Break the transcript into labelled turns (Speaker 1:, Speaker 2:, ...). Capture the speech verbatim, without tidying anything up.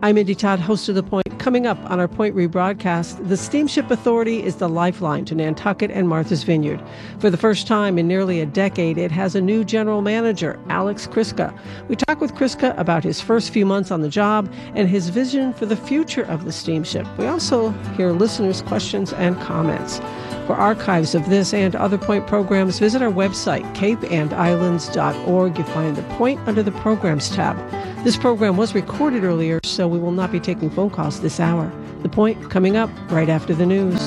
Speaker 1: I'm Indy Todd, host of The Point. Coming up on our Point rebroadcast, the Steamship Authority is the lifeline to Nantucket and Martha's Vineyard. For the first time in nearly a decade, it has a new general manager, Alex Kryska. We talk with Kryska about his first few months on the job and his vision for the future of the steamship. We also hear listeners' questions and comments. For archives of this and other Point programs, visit our website, cape and islands dot org. You find The Point under the Programs tab. This program was recorded earlier, so we will not be taking phone calls this hour. The Point coming up right after the news.